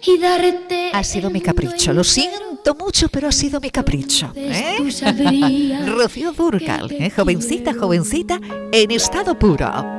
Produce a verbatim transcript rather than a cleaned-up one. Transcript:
y darte. Ha sido mi capricho, lo siento mucho, pero ha sido mi capricho, ¿eh? Rocío Dúrcal, ¿eh? Jovencita, jovencita, en estado puro.